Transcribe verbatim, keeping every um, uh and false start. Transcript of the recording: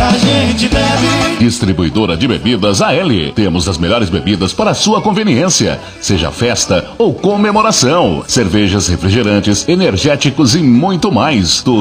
a gente bebe. Distribuidora de bebidas A L. Temos as melhores bebidas para a sua conveniência, seja festa ou comemoração. Cervejas, refrigerantes, energéticos e muito mais.